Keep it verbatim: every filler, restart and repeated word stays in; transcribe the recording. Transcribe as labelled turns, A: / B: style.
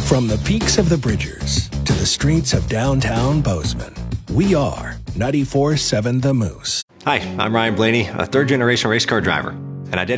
A: From the peaks of the Bridgers to the streets of downtown Bozeman, we are ninety-four point seven The Moose.
B: Hi, I'm Ryan Blaney, a third-generation race car driver, and I did